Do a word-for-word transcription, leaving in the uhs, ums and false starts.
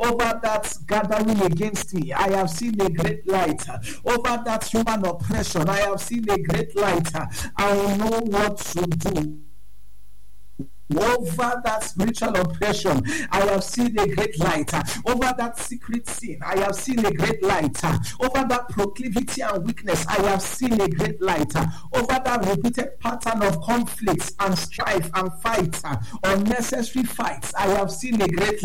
over that gathering against me, I have seen a great light. Over that human oppression, I have seen a great light. I will know what to do. Over that spiritual oppression, I have seen a great light. Over that secret sin, I have seen a great light. Over that proclivity and weakness, I have seen a great light. Over that repeated pattern of conflicts and strife and fights, unnecessary fights, I have seen a great